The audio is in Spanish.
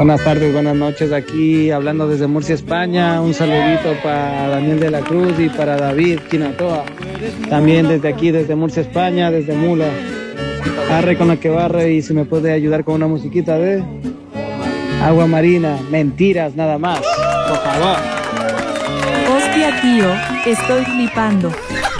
Buenas tardes, buenas noches, aquí hablando desde Murcia, España. Un saludito para Daniel de la Cruz y para David Quinatoa. También desde aquí, desde Murcia, España, desde Mula. Arre con la que barre y si me puede ayudar con una musiquita de Agua Marina, Mentiras nada más, por favor. Hostia tío, estoy flipando.